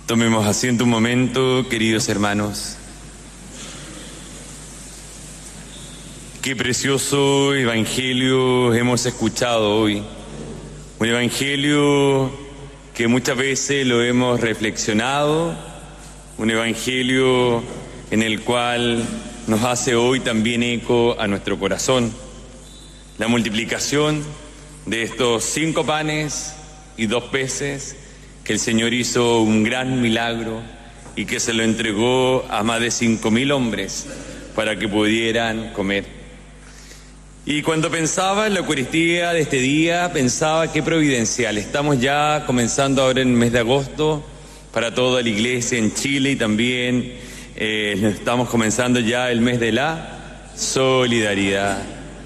Tomemos asiento un momento, queridos hermanos. Qué precioso evangelio hemos escuchado hoy. Un evangelio que muchas veces lo hemos reflexionado, un evangelio en el cual nos hace hoy también eco a nuestro corazón. La multiplicación de estos 5 panes y 2 peces, que el Señor hizo un gran milagro y que se lo entregó a más de 5.000 hombres para que pudieran comer. Y cuando pensaba en la Eucaristía de este día, pensaba qué providencial. Estamos ya comenzando ahora en el mes de agosto para toda la iglesia en Chile y también estamos comenzando ya el mes de la solidaridad,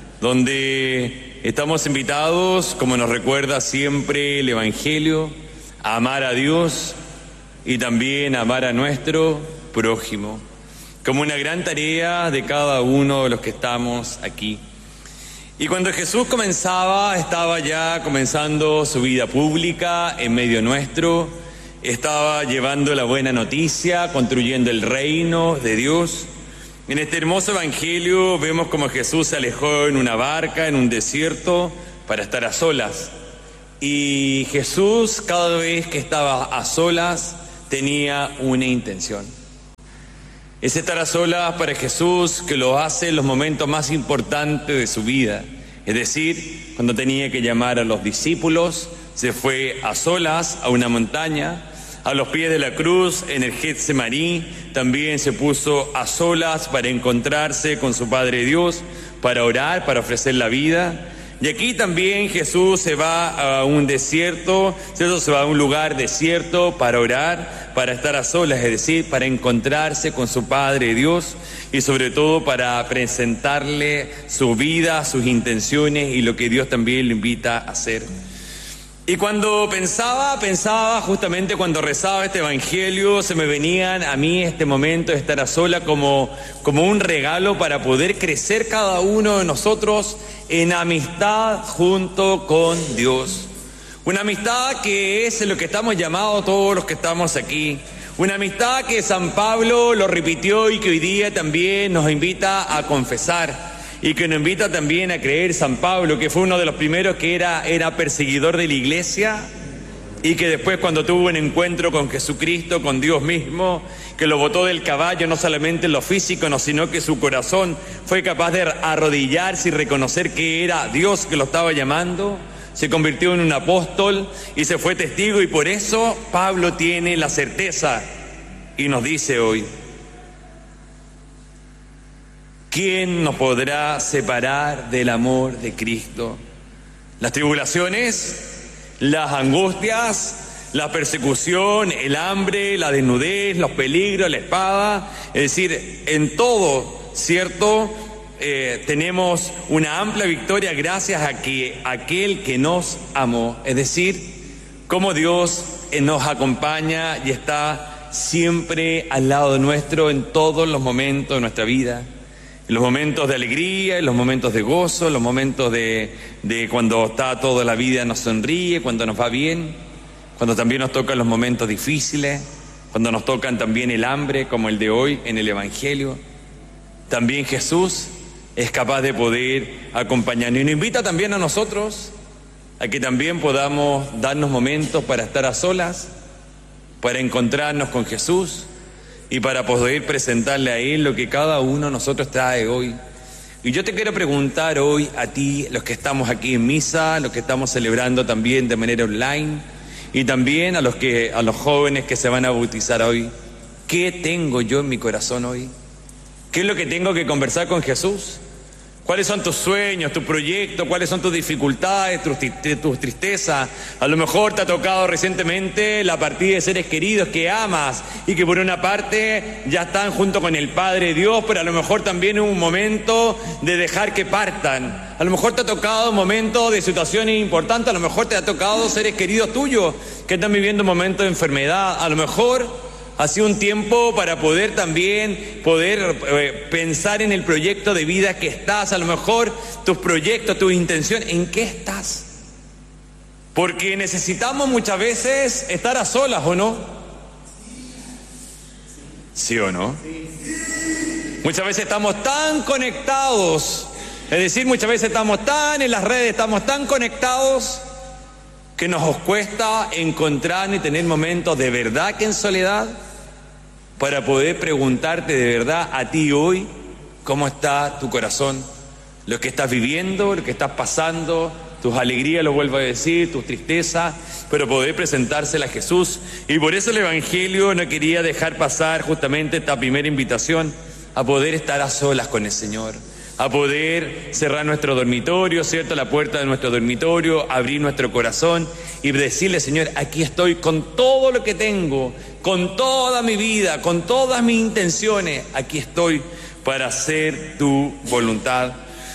donde estamos invitados, como nos recuerda siempre el Evangelio, a amar a Dios y también a amar a nuestro prójimo, como una gran tarea de cada uno de los que estamos aquí. Y cuando Jesús estaba ya comenzando su vida pública en medio nuestro, estaba llevando la buena noticia, construyendo el reino de Dios. En este hermoso evangelio vemos como Jesús se alejó en una barca, en un desierto, para estar a solas. Y Jesús, cada vez que estaba a solas, tenía una intención. Es estar a solas para Jesús que lo hace en los momentos más importantes de su vida. Es decir, cuando tenía que llamar a los discípulos, se fue a solas a una montaña. A los pies de la cruz, en el Getsemaní, también se puso a solas para encontrarse con su Padre Dios, para orar, para ofrecer la vida. Y aquí también Jesús se va a un desierto, ¿cierto? Se va a un lugar desierto para orar, para estar a solas, es decir, para encontrarse con su Padre Dios y sobre todo para presentarle su vida, sus intenciones y lo que Dios también le invita a hacer. Y cuando pensaba justamente cuando rezaba este evangelio, se me venían a mí este momento de estar a sola como un regalo para poder crecer cada uno de nosotros en amistad junto con Dios. Una amistad que es lo que estamos llamados todos los que estamos aquí. Una amistad que San Pablo lo repitió y que hoy día también nos invita a confesar. Y que nos invita también a creer San Pablo, que fue uno de los primeros que era perseguidor de la iglesia y que después cuando tuvo un encuentro con Jesucristo, con Dios mismo, que lo botó del caballo no solamente en lo físico, no, sino que su corazón fue capaz de arrodillarse y reconocer que era Dios que lo estaba llamando, se convirtió en un apóstol y se fue testigo, y por eso Pablo tiene la certeza y nos dice hoy: ¿quién nos podrá separar del amor de Cristo? Las tribulaciones, las angustias, la persecución, el hambre, la desnudez, los peligros, la espada. Es decir, en todo, ¿cierto? Tenemos una amplia victoria gracias a que aquel que nos amó. Es decir, cómo Dios nos acompaña y está siempre al lado nuestro en todos los momentos de nuestra vida. En los momentos de alegría, en los momentos de gozo, en los momentos de cuando está toda la vida nos sonríe, cuando nos va bien, cuando también nos tocan los momentos difíciles, cuando nos tocan también el hambre, como el de hoy en el Evangelio. También Jesús es capaz de poder acompañarnos y nos invita también a nosotros a que también podamos darnos momentos para estar a solas, para encontrarnos con Jesús y para poder presentarle a Él lo que cada uno de nosotros trae hoy. Y yo te quiero preguntar hoy a ti, los que estamos aquí en misa, los que estamos celebrando también de manera online, y también a los jóvenes que se van a bautizar hoy: ¿qué tengo yo en mi corazón hoy? ¿Qué es lo que tengo que conversar con Jesús? ¿Cuáles son tus sueños, tus proyectos? ¿Cuáles son tus dificultades, tus tristezas? A lo mejor te ha tocado recientemente la partida de seres queridos que amas y que por una parte ya están junto con el Padre Dios, pero a lo mejor también es un momento de dejar que partan. A lo mejor te ha tocado un momento de situaciones importantes, a lo mejor te ha tocado seres queridos tuyos que están viviendo un momento de enfermedad. A lo mejor ha sido un tiempo para poder pensar en el proyecto de vida que estás. A lo mejor tus proyectos, tus intenciones, ¿en qué estás? Porque necesitamos muchas veces estar a solas, ¿o no? ¿Sí o no? Muchas veces estamos tan conectados, es decir, muchas veces estamos tan en las redes, estamos tan conectados que nos cuesta encontrar y tener momentos de verdad que en soledad para poder preguntarte de verdad a ti hoy cómo está tu corazón, lo que estás viviendo, lo que estás pasando, tus alegrías, lo vuelvo a decir, tus tristezas, pero poder presentársela a Jesús. Y por eso el Evangelio no quería dejar pasar justamente esta primera invitación a poder estar a solas con el Señor, a poder cerrar nuestro dormitorio, ¿cierto? La puerta de nuestro dormitorio, abrir nuestro corazón y decirle, Señor, aquí estoy con todo lo que tengo, con toda mi vida, con todas mis intenciones, aquí estoy para hacer tu voluntad.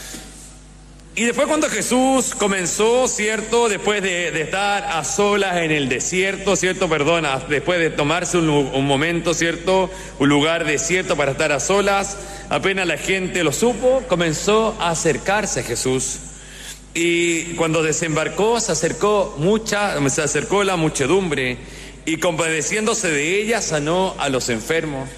Y después cuando Jesús comenzó, ¿cierto? Después de estar a solas en el desierto, ¿cierto? Después de tomarse un momento, ¿cierto? Un lugar desierto para estar a solas, apenas la gente lo supo, comenzó a acercarse a Jesús. Y cuando desembarcó, se acercó la muchedumbre y compadeciéndose de ella, sanó a los enfermos.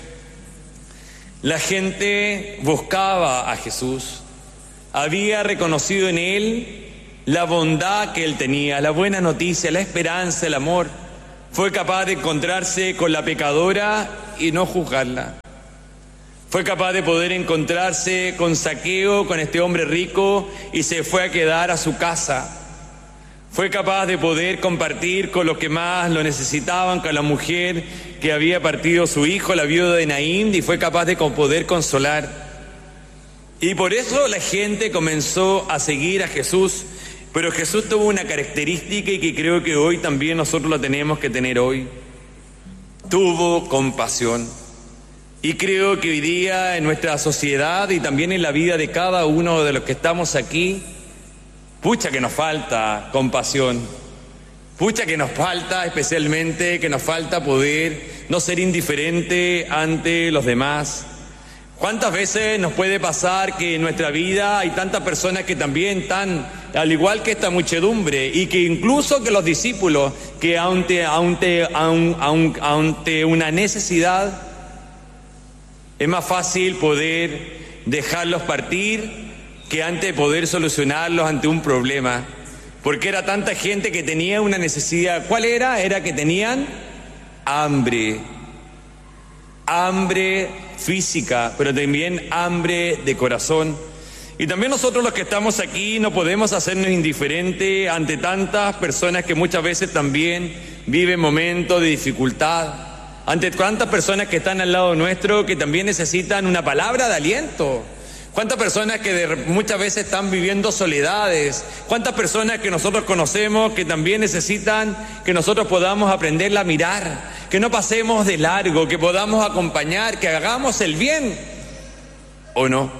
La gente buscaba a Jesús. Había reconocido en él la bondad que él tenía, la buena noticia, la esperanza, el amor. Fue capaz de encontrarse con la pecadora y no juzgarla. Fue capaz de poder encontrarse con Zaqueo, con este hombre rico, y se fue a quedar a su casa. Fue capaz de poder compartir con los que más lo necesitaban, con la mujer que había partido su hijo, la viuda de Naín, y fue capaz de poder consolar. Y por eso la gente comenzó a seguir a Jesús, pero Jesús tuvo una característica y que creo que hoy también nosotros la tenemos que tener hoy. Tuvo compasión. Y creo que hoy día en nuestra sociedad y también en la vida de cada uno de los que estamos aquí, pucha que nos falta compasión. Pucha que nos falta especialmente, que nos falta poder no ser indiferente ante los demás. ¿Cuántas veces nos puede pasar que en nuestra vida hay tantas personas que también están, al igual que esta muchedumbre, y que incluso que los discípulos, que ante una necesidad, es más fácil poder dejarlos partir que antes poder solucionarlos ante un problema? Porque era tanta gente que tenía una necesidad. ¿Cuál era? Era que tenían hambre. Hambre física, pero también hambre de corazón. Y también nosotros los que estamos aquí no podemos hacernos indiferentes ante tantas personas que muchas veces también viven momentos de dificultad, ante tantas personas que están al lado nuestro que también necesitan una palabra de aliento. ¿Cuántas personas que muchas veces están viviendo soledades? ¿Cuántas personas que nosotros conocemos que también necesitan que nosotros podamos aprenderla a mirar? Que no pasemos de largo, que podamos acompañar, que hagamos el bien, ¿o no?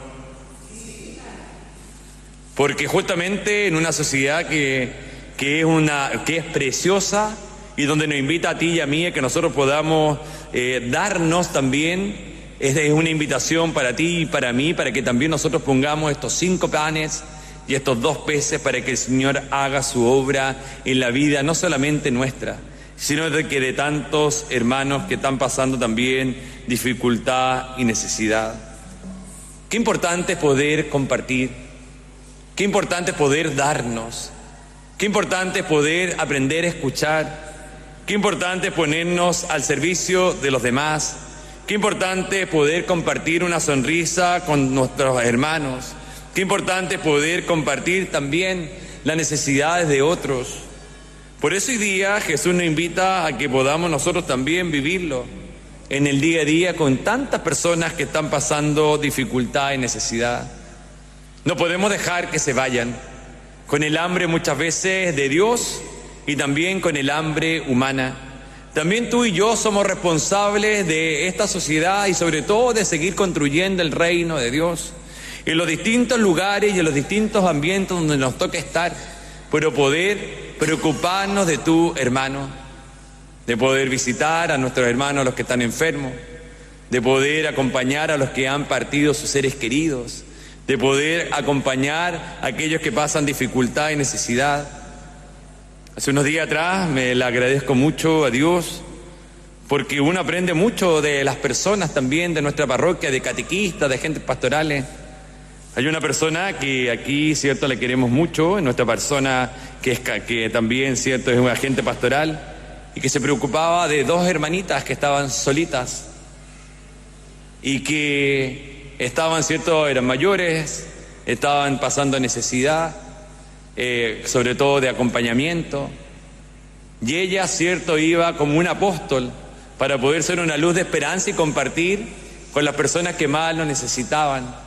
Porque justamente en una sociedad que es preciosa y donde nos invita a ti y a mí a que nosotros podamos darnos también, es una invitación para ti y para mí, para que también nosotros pongamos estos 5 panes y estos 2 peces para que el Señor haga su obra en la vida, no solamente nuestra, sino de tantos hermanos que están pasando también dificultad y necesidad. Qué importante es poder compartir, qué importante es poder darnos, qué importante es poder aprender a escuchar, qué importante es ponernos al servicio de los demás. Qué importante es poder compartir una sonrisa con nuestros hermanos. Qué importante es poder compartir también las necesidades de otros. Por eso hoy día Jesús nos invita a que podamos nosotros también vivirlo en el día a día con tantas personas que están pasando dificultad y necesidad. No podemos dejar que se vayan con el hambre muchas veces de Dios y también con el hambre humana. También tú y yo somos responsables de esta sociedad y sobre todo de seguir construyendo el reino de Dios en los distintos lugares y en los distintos ambientes donde nos toca estar, pero poder preocuparnos de tu hermano, de poder visitar a nuestros hermanos, los que están enfermos, de poder acompañar a los que han partido sus seres queridos, de poder acompañar a aquellos que pasan dificultad y necesidad. Hace unos días atrás le agradezco mucho a Dios porque uno aprende mucho de las personas también, de nuestra parroquia, de catequistas, de agentes pastorales. Hay una persona que aquí, ¿cierto?, le queremos mucho, nuestra persona que también, ¿cierto?, es un agente pastoral y que se preocupaba de dos hermanitas que estaban solitas y que estaban, ¿cierto?, eran mayores, estaban pasando necesidad, sobre todo de acompañamiento. Y ella, ¿cierto?, iba como un apóstol para poder ser una luz de esperanza y compartir con las personas que más lo necesitaban.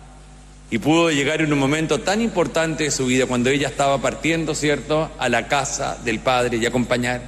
Y pudo llegar en un momento tan importante de su vida, cuando ella estaba partiendo, ¿cierto?, a la casa del Padre y acompañar.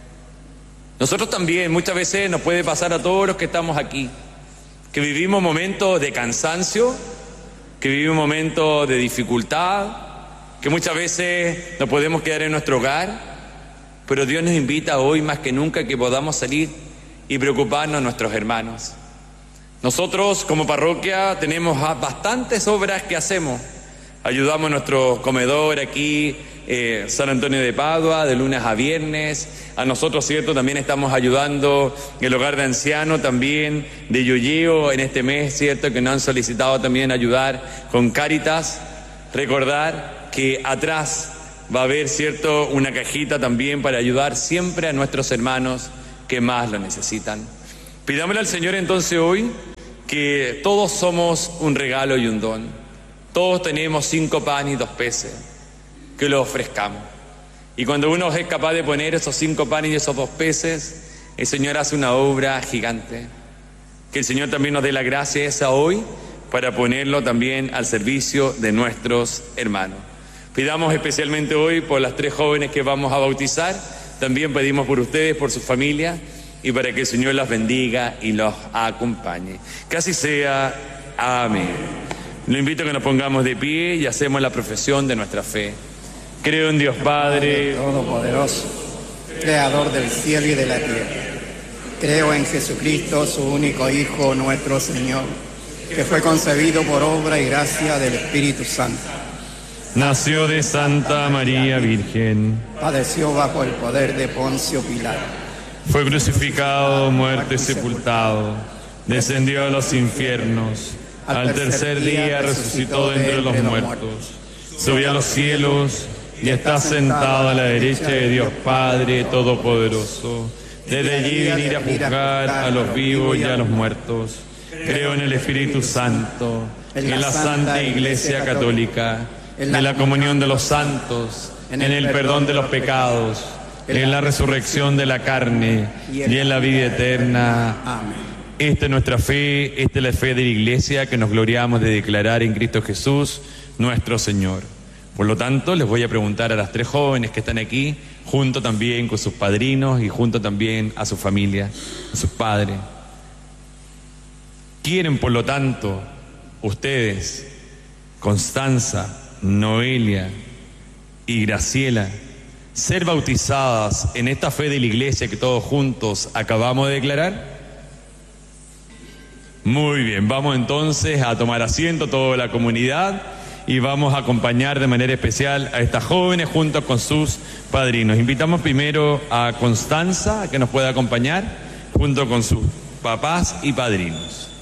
Nosotros también, muchas veces nos puede pasar a todos los que estamos aquí, que vivimos momentos de cansancio, que vivimos momentos de dificultad, que muchas veces nos podemos quedar en nuestro hogar, pero Dios nos invita hoy más que nunca que podamos salir y preocuparnos de nuestros hermanos. Nosotros como parroquia tenemos bastantes obras que hacemos. Ayudamos a nuestro comedor aquí, San Antonio de Padua, de lunes a viernes. A nosotros, ¿cierto?, también estamos ayudando el hogar de ancianos también de Yoyeo en este mes, ¿cierto?, que nos han solicitado también ayudar con Cáritas. Recordar que atrás va a haber, ¿cierto?, una cajita también para ayudar siempre a nuestros hermanos que más lo necesitan. Pidámosle al Señor entonces hoy que todos somos un regalo y un don. Todos tenemos 5 panes y 2 peces, que los ofrezcamos. Y cuando uno es capaz de poner esos 5 panes y esos 2 peces, el Señor hace una obra gigante. Que el Señor también nos dé la gracia esa hoy para ponerlo también al servicio de nuestros hermanos. Pidamos especialmente hoy por las 3 jóvenes que vamos a bautizar. También pedimos por ustedes, por su familia, y para que el Señor las bendiga y los acompañe. Que así sea. Amén. Lo invito a que nos pongamos de pie y hacemos la profesión de nuestra fe. Creo en Dios Padre Todopoderoso, Creador del cielo y de la tierra. Creo en Jesucristo, su único Hijo, nuestro Señor, que fue concebido por obra y gracia del Espíritu Santo. Nació de Santa María Virgen. Padeció bajo el poder de Poncio Pilato. Fue crucificado, muerto y sepultado. Descendió a los infiernos. Al tercer día resucitó de entre los muertos. Subió a los cielos y está sentado a la derecha de Dios Padre Todopoderoso. Desde allí venir a juzgar a los vivos y a los muertos. Creo en el Espíritu Santo, en la Santa Iglesia Católica, en la comunión de los santos, en el perdón de los pecados, en la resurrección de la carne y en la vida eterna. Amén. Esta es nuestra fe, esta es la fe de la Iglesia que nos gloriamos de declarar en Cristo Jesús, nuestro Señor. Por lo tanto, les voy a preguntar a las 3 jóvenes que están aquí, junto también con sus padrinos y junto también a su familia, a sus padres. ¿Quieren, por lo tanto, ustedes, Constanza, Noelia y Graciela, ser bautizadas en esta fe de la Iglesia que todos juntos acabamos de declarar? Muy bien, vamos entonces a tomar asiento toda la comunidad y vamos a acompañar de manera especial a estas jóvenes junto con sus padrinos. Invitamos primero a Constanza a que nos pueda acompañar junto con sus papás y padrinos.